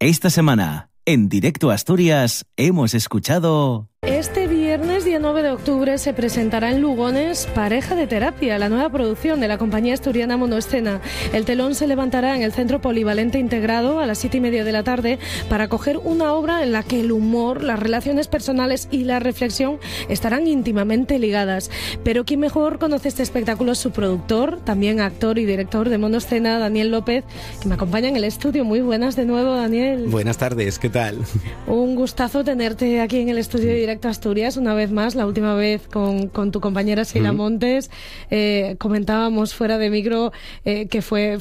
Esta semana, en Directo Asturias, hemos escuchado... Este viernes, día 9 de octubre, se presentará en Lugones Pareja de Terapia, la nueva producción de la compañía asturiana Monoescena. El telón se levantará en el Centro Polivalente Integrado a las 7:30 de la tarde para acoger una obra en la que el humor, las relaciones personales y la reflexión estarán íntimamente ligadas. Pero ¿quién mejor conoce este espectáculo? Es su productor, también actor y director de Monoescena, Daniel López, que me acompaña en el estudio. Muy buenas de nuevo, Daniel. Buenas tardes, ¿qué tal? Un gustazo tenerte aquí en el estudio de Directo Asturias una vez más, la última vez con tu compañera Sheila Montes. Comentábamos fuera de micro que fue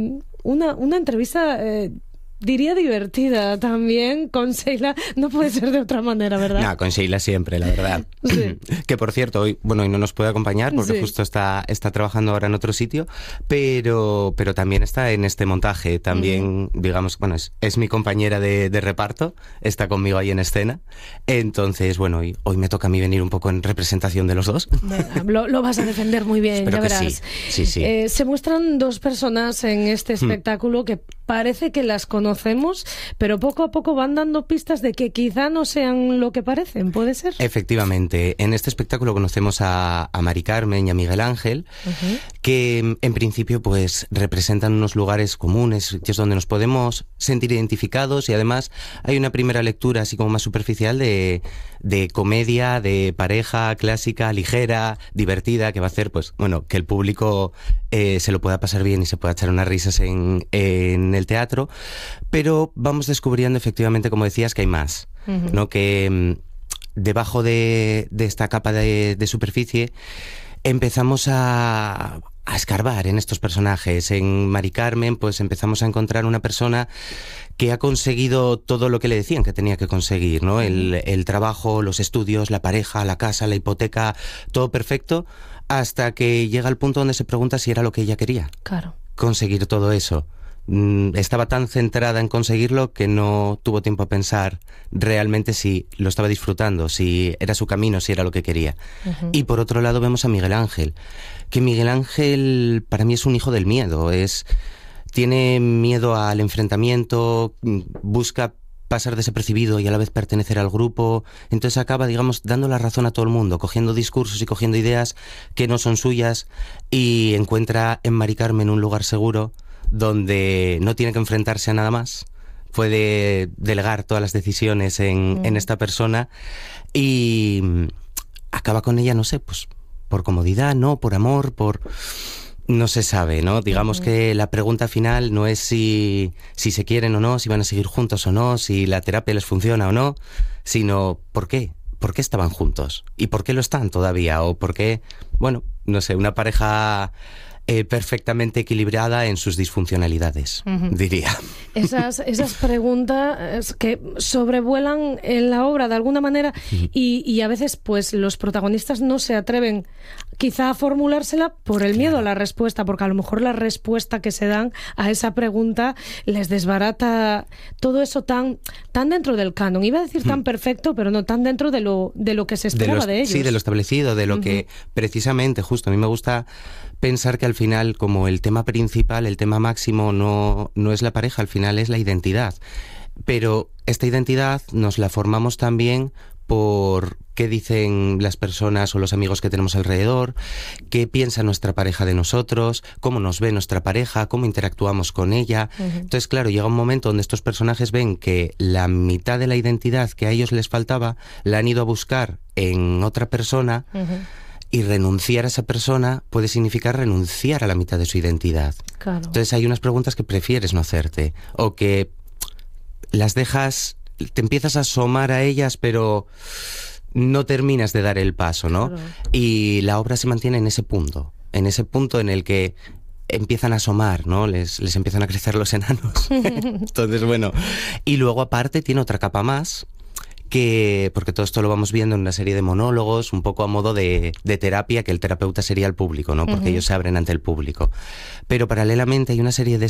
una entrevista, diría divertida también con Sheila. No puede ser de otra manera, ¿verdad? No, con Sheila siempre, la verdad. Sí. Que por cierto, hoy no nos puede acompañar porque justo está trabajando ahora en otro sitio, pero también está en este montaje. También, digamos, es mi compañera de reparto, está conmigo ahí en escena. Entonces, hoy me toca a mí venir un poco en representación de los dos. Lo vas a defender muy bien, espero ya verás. Sí. Se muestran dos personas en este espectáculo que parece que las conocemos, pero poco a poco van dando pistas de que quizá no sean lo que parecen, ¿puede ser? Efectivamente, en este espectáculo conocemos a Mari Carmen y a Miguel Ángel, que en principio pues representan unos lugares comunes, sitios donde nos podemos sentir identificados, y además hay una primera lectura así como más superficial de comedia, de pareja clásica, ligera, divertida, que va a hacer que el público se lo pueda pasar bien y se pueda echar unas risas en el teatro. Pero vamos descubriendo efectivamente, como decías, que hay más, ¿no? Que debajo de esta capa de superficie empezamos a escarbar en estos personajes. En Mari Carmen pues empezamos a encontrar una persona que ha conseguido todo lo que le decían que tenía que conseguir, ¿no? El trabajo, los estudios, la pareja, la casa, la hipoteca, todo perfecto, hasta que llega al punto donde se pregunta si era lo que ella quería. Claro. Conseguir todo eso. Estaba tan centrada en conseguirlo que no tuvo tiempo a pensar realmente si lo estaba disfrutando, si era su camino, si era lo que quería. Y por otro lado vemos a Miguel Ángel, que Miguel Ángel para mí es un hijo del miedo. Tiene miedo al enfrentamiento, busca pasar desapercibido y a la vez pertenecer al grupo. Entonces acaba, dando la razón a todo el mundo, cogiendo discursos y cogiendo ideas que no son suyas, y encuentra en Mari Carmen un lugar seguro donde no tiene que enfrentarse a nada más, puede delegar todas las decisiones en esta persona, y acaba con ella, por comodidad, no, por amor, no se sabe, ¿no? Digamos que la pregunta final no es si se quieren o no, si van a seguir juntos o no, si la terapia les funciona o no, sino ¿por qué? ¿Por qué estaban juntos? ¿Y por qué lo están todavía? ¿O por qué, una pareja perfectamente equilibrada en sus disfuncionalidades, diría? Esas preguntas que sobrevuelan en la obra de alguna manera, y a veces pues los protagonistas no se atreven quizá a formulársela por el miedo a la respuesta, porque a lo mejor la respuesta que se dan a esa pregunta les desbarata todo eso tan dentro del canon. Iba a decir tan perfecto, pero no, tan dentro de lo que se esperaba de ellos. Sí, de lo establecido, de lo que precisamente, justo, a mí me gusta pensar que al final, como el tema principal, el tema máximo no es la pareja, al final es la identidad. Pero esta identidad nos la formamos también por qué dicen las personas o los amigos que tenemos alrededor, qué piensa nuestra pareja de nosotros, cómo nos ve nuestra pareja, cómo interactuamos con ella. Entonces, claro, llega un momento donde estos personajes ven que la mitad de la identidad que a ellos les faltaba la han ido a buscar en otra persona, y renunciar a esa persona puede significar renunciar a la mitad de su identidad. Claro. Entonces hay unas preguntas que prefieres no hacerte, o que las dejas, te empiezas a asomar a ellas, pero no terminas de dar el paso, ¿no? Claro. Y la obra se mantiene en ese punto en el que empiezan a asomar, ¿no? Les empiezan a crecer los enanos. Entonces, y luego aparte tiene otra capa más, porque todo esto lo vamos viendo en una serie de monólogos, un poco a modo de terapia, que el terapeuta sería el público, ¿no? Porque ellos se abren ante el público. Pero paralelamente hay una serie de